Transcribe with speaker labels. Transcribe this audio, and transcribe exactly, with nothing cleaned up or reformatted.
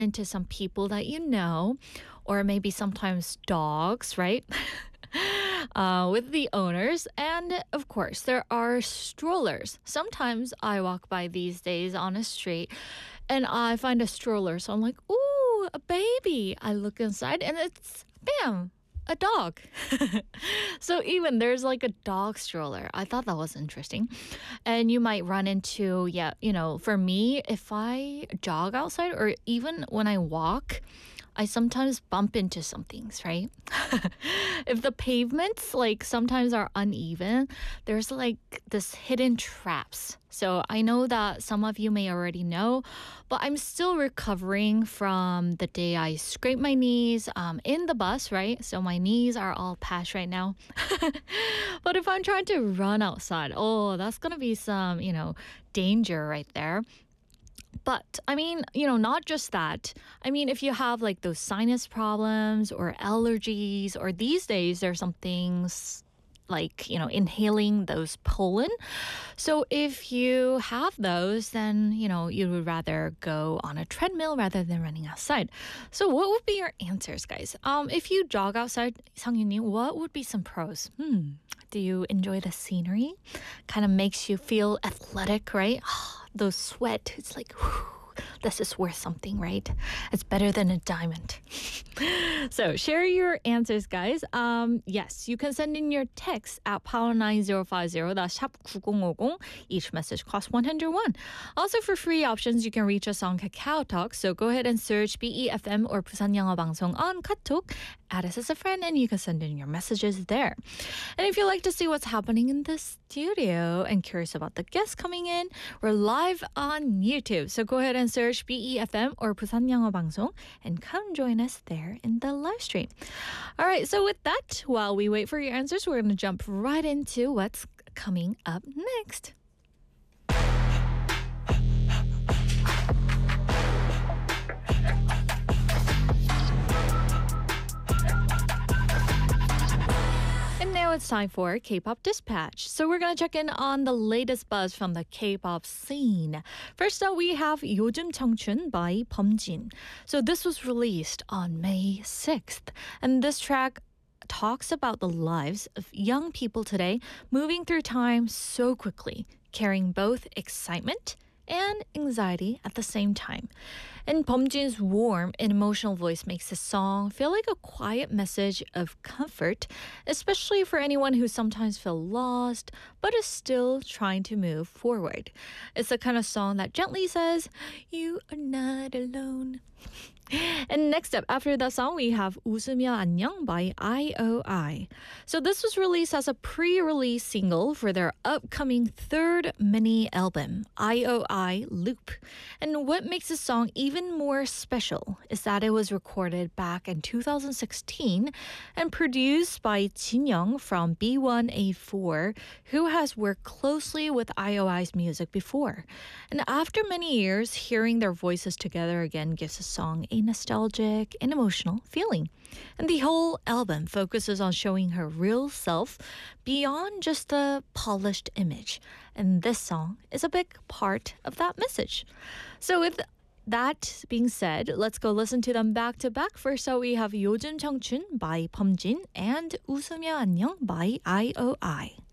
Speaker 1: into some people that you know, or maybe sometimes dogs, right? uh, with the owners. And of course, there are strollers. Sometimes I walk by these days on a street and I find a stroller. So I'm like, ooh, a baby. I look inside and it's, bam, a dog. So even there's like a dog stroller. I thought that was interesting. And you might run into, yeah, you know, for me, if I jog outside or even when I walk, I sometimes bump into some things, right? If the pavements like sometimes are uneven, there's like this hidden traps. So I know that some of you may already know, but I'm still recovering from the day I scraped my knees um, in the bus, right? So my knees are all patched right now. But if I'm trying to run outside, oh, that's going to be some, you know, danger right there. But I mean, you know, not just that. I mean, if you have like those sinus problems or allergies, or these days there's some things like, you know, inhaling those pollen. So if you have those, then, you know, you would rather go on a treadmill rather than running outside. So what would be your answers, guys? Um, if you jog outside, Sang-Yuni, what would be some pros? Hmm. Do you enjoy the scenery? Kind of makes you feel athletic, right? Those sweat, it's like, whew, this is worth something, right? It's better than a diamond. So share your answers, guys. Um, yes, you can send in your text at pound nine zero five zero. That's 샵 구공오공. Each message costs one hundred won. Also, for free options, you can reach us on Kakao Talk. So go ahead and search B E F M or Busan 영어 방송 on Katok. Add us as a friend and you can send in your messages there. And if you like to see what's happening in the studio and curious about the guests coming in, we're live on YouTube. So go ahead and search B E F M or Busan 영어 방송 and come join us there in the live stream. All right, so with that, while we wait for your answers, we're going to jump right into what's coming up next. And now it's time for K-pop Dispatch. So we're going to check in on the latest buzz from the K-pop scene. First up, we have 요즘 청춘 by 범진. So this was released on May sixth. And this track talks about the lives of young people today moving through time so quickly, carrying both excitement and anxiety at the same time. And 범진's warm and emotional voice makes the song feel like a quiet message of comfort, especially for anyone who sometimes feels lost but is still trying to move forward. It's the kind of song that gently says, "You are not alone." And next up, after the song, we have 웃으며 안녕 by I O I. So this was released as a pre-release single for their upcoming third mini album, I O I Loop. And what makes the song even more special is that it was recorded back in two thousand sixteen and produced by Jin Young from B one A four, who has worked closely with I O I's music before. And after many years, hearing their voices together again gives the song a nostalgic and emotional feeling. And the whole album focuses on showing her real self beyond just the polished image. And this song is a big part of that message. So with that being said, let's go listen to them back to back. First up, we have 요즘 청춘 by 범진 and 웃으며 안녕 by I O I.